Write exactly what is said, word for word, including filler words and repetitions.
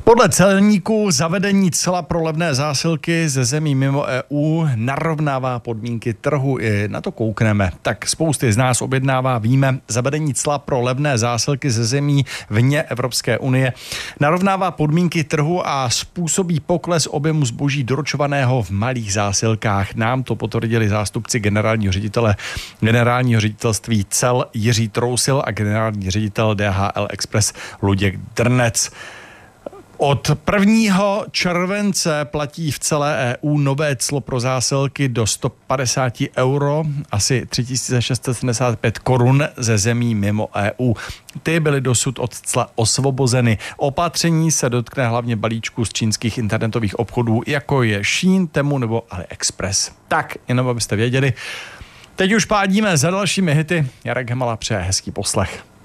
Podle celníků zavedení cla pro levné zásilky ze zemí mimo E U narovnává podmínky trhu. I na to koukneme. Tak spousty z nás objednává, víme, zavedení cla pro levné zásilky ze zemí vně Evropské unie narovnává podmínky trhu a způsobí pokles objemu zboží doručovaného v malých zásilkách. Nám to potvrdili zástupci generálního ředitele generálního ředitelství cel Jiří Trousil a generální ředitel D H L Express Luděk Drnec. Od prvního července platí v celé E U nové clo pro zásilky do sto padesát euro, asi tři tisíce šest set sedmdesát pět korun ze zemí mimo E U. Ty byly dosud od cla osvobozeny. Opatření se dotkne hlavně balíčků z čínských internetových obchodů, jako je Shein, Temu nebo AliExpress. Tak, jenom abyste věděli. Teď už pádíme za dalšími hity. Jarek Hemala přeje hezký poslech.